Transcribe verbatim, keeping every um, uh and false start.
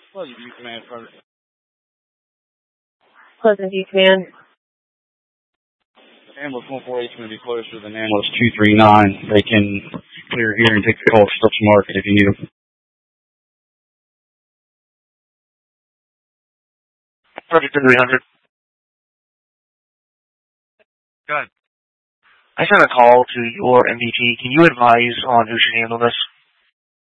Pleasant View Command, Frederick. Pleasant View Command. Ambulance one four eight is going to be closer than ambulance two three nine. They can clear here and take the call to Stokes Market if you need them. Project three hundred. Go ahead. I sent a call to your M V P. Can you advise on who should handle this?